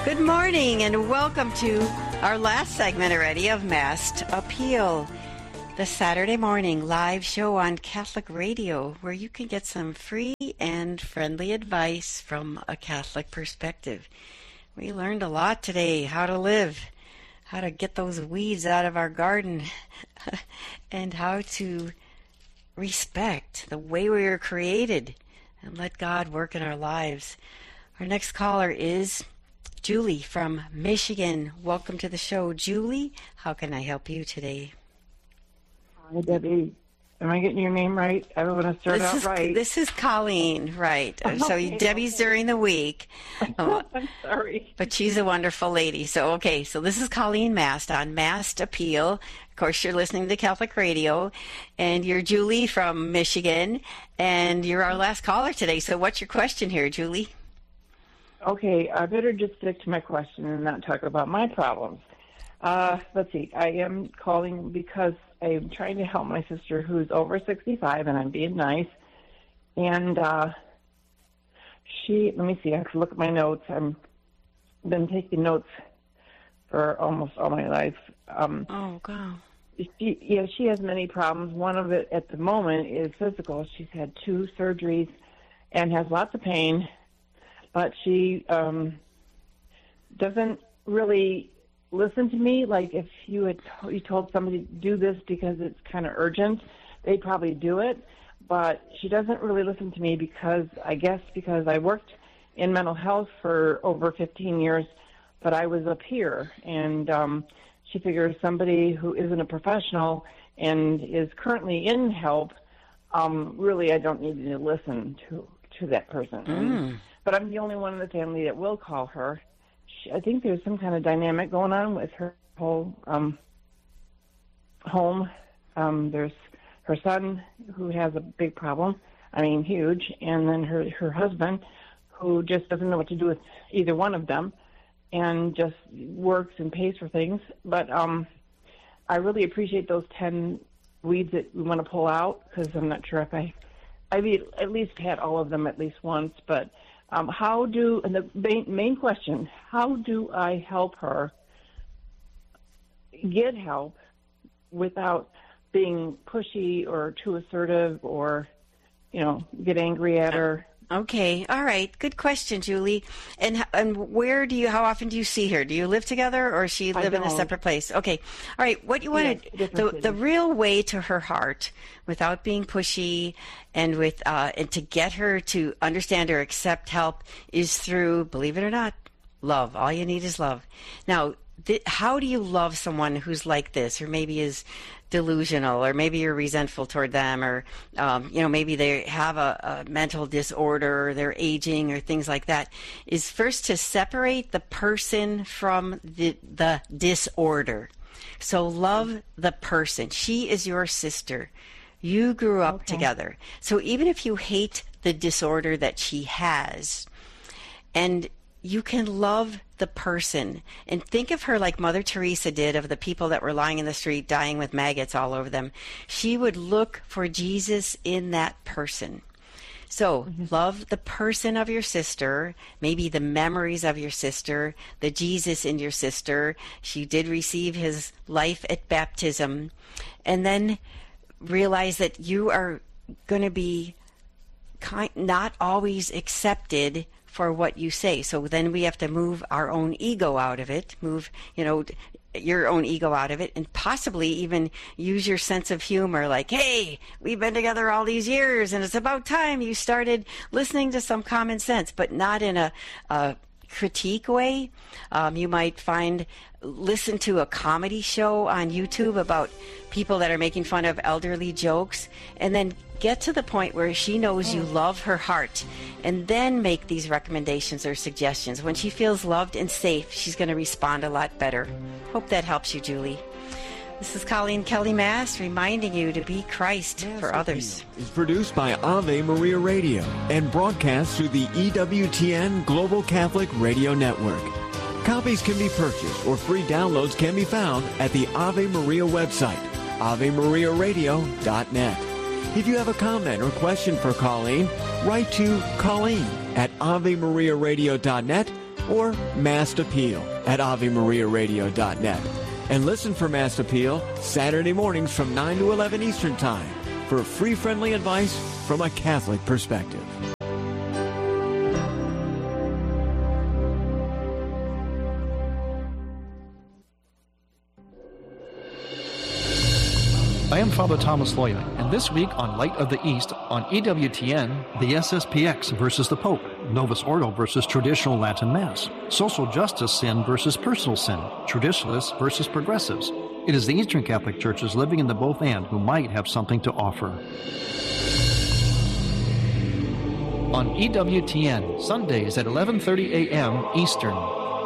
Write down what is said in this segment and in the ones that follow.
Good morning and welcome to our last segment already of Mass Appeal, the Saturday morning live show on Catholic Radio where you can get some free and friendly advice from a Catholic perspective. We learned a lot today, how to live, how to get those weeds out of our garden, and how to respect the way we were created and let God work in our lives. Our next caller is Julie from Michigan. Welcome to the show, Julie. How can I help you today? Hi, Debbie. Am I getting your name right? I want to start out right. This is Colleen, right? Okay, So Debbie's during the week. I'm sorry. But she's a wonderful lady. So this is Colleen Mast on Mass Appeal. Of course, you're listening to Catholic Radio, and you're Julie from Michigan, and you're our last caller today. So what's your question here, Julie? Okay, I better just stick to my question and not talk about my problems. Let's see. I am calling because I'm trying to help my sister who's over 65, and I'm being nice. And let me see. I have to look at my notes. I've been taking notes for almost all my life. Oh, God. She has many problems. One of it at the moment is physical. She's had 2 surgeries and has lots of pain. But she doesn't really listen to me. Like if you told somebody to do this because it's kind of urgent, they'd probably do it. But she doesn't really listen to me because I worked in mental health for over 15 years, but I was a peer. And she figures somebody who isn't a professional and is currently in help, really I don't need to listen to that person. But I'm the only one in the family that will call her. I think there's some kind of dynamic going on with her whole home. There's her son who has a big problem, huge, and then her husband who just doesn't know what to do with either one of them and just works and pays for things. But I really appreciate those 10 weeds that we want to pull out because I'm not sure if I've at least had all of them at least once, but and the main question, how do I help her get help without being pushy or too assertive or, get angry at her? Okay. All right. Good question, Julie. And how often do you see her? Do you live together or she live in a separate place? Okay. All right. What you want the real way to her heart without being pushy and and to get her to understand or accept help is through, believe it or not, love. All you need is love. Now, how do you love someone who's like this or maybe is delusional or maybe you're resentful toward them or maybe they have a mental disorder or they're aging or things like that, is first to separate the person from the disorder. So love the person. She is your sister. You grew up together. So even if you hate the disorder that she has, and you can love the person and think of her like Mother Teresa did of the people that were lying in the street dying with maggots all over them. She would look for Jesus in that person. So love the person of your sister, maybe the memories of your sister, the Jesus in your sister. She did receive his life at baptism. And then realize that you are going to be not always accepted for what you say. So then we have to move our own ego out of it, your own ego out of it, and possibly even use your sense of humor like, hey, we've been together all these years and it's about time you started listening to some common sense, but not in a critique way. You might listen to a comedy show on YouTube about people that are making fun of elderly jokes, and then get to the point where she knows you love her heart, and then make these recommendations or suggestions. When she feels loved and safe, she's going to respond a lot better. Hope that helps you, Julie. This is Colleen Kelly Mast reminding you to be Christ for others. Is produced by Ave Maria Radio and broadcast through the EWTN Global Catholic Radio Network. Copies can be purchased or free downloads can be found at the Ave Maria website, AveMariaRadio.net. If you have a comment or question for Colleen, write to Colleen at AveMariaRadio.net or Mass Appeal at AveMariaRadio.net. And listen for Mass Appeal Saturday mornings from 9 to 11 Eastern Time for free, friendly advice from a Catholic perspective. I am Father Thomas Loya, and this week on Light of the East on EWTN, the SSPX versus the Pope, Novus Ordo versus traditional Latin Mass, social justice sin versus personal sin, traditionalists versus progressives. It is the Eastern Catholic Churches living in the both and who might have something to offer. On EWTN, Sundays at 11:30 a.m. Eastern.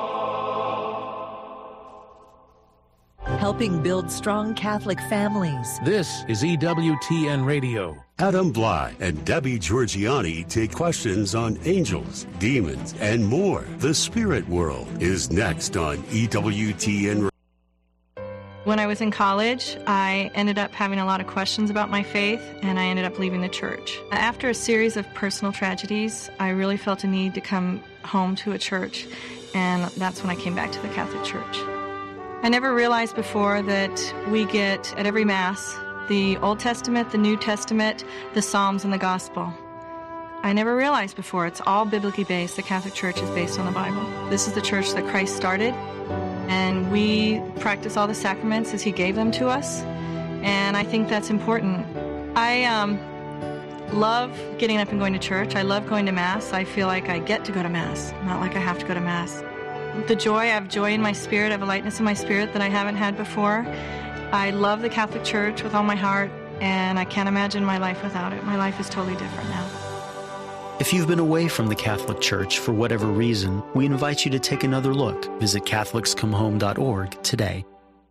Helping build strong Catholic families. This is EWTN Radio. Adam Bly and Debbie Georgiani take questions on angels, demons, and more. The Spirit World is next on EWTN. When I was in college, I ended up having a lot of questions about my faith, and I ended up leaving the church. After a series of personal tragedies, I really felt a need to come home to a church, and that's when I came back to the Catholic Church. I never realized before that we get, at every Mass, the Old Testament, the New Testament, the Psalms, and the Gospel. I never realized before it's all biblically based. The Catholic Church is based on the Bible. This is the church that Christ started, and we practice all the sacraments as He gave them to us, and I think that's important. I love getting up and going to church. I love going to Mass. I feel like I get to go to Mass, not like I have to go to Mass. The joy, I have joy in my spirit, I have a lightness in my spirit that I haven't had before. I love the Catholic Church with all my heart, and I can't imagine my life without it. My life is totally different now. If you've been away from the Catholic Church for whatever reason, we invite you to take another look. Visit CatholicsComeHome.org today.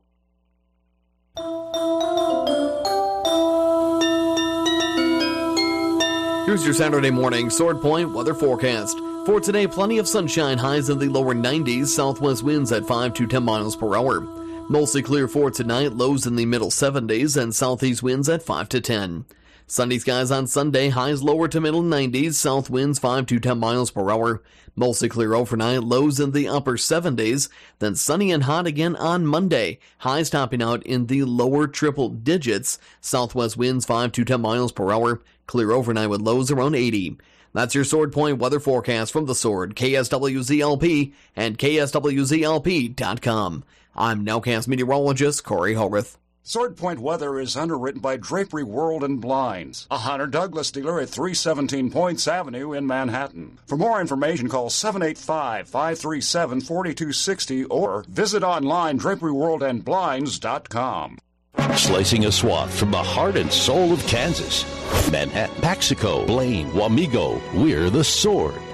Here's your Saturday morning Sword Point weather forecast. For today, plenty of sunshine, highs in the lower 90s, southwest winds at 5 to 10 miles per hour. Mostly clear for tonight, lows in the middle 70s, and southeast winds at 5 to 10. Sunny skies on Sunday, highs lower to middle 90s, south winds 5 to 10 miles per hour. Mostly clear overnight, lows in the upper 70s, then sunny and hot again on Monday, highs topping out in the lower triple digits, southwest winds 5 to 10 miles per hour, clear overnight with lows around 80. That's your Sword Point weather forecast from The Sword, KSWZLP, and KSWZLP.com. I'm Nowcast meteorologist Corey Hogarth. Sword Point weather is underwritten by Drapery World and Blinds, a Hunter Douglas dealer at 317 Points Avenue in Manhattan. For more information, call 785-537-4260 or visit online DraperyWorldandBlinds.com. Slicing a swath from the heart and soul of Kansas. Manhattan, Paxico, Blaine, Wamego, we're The Sword.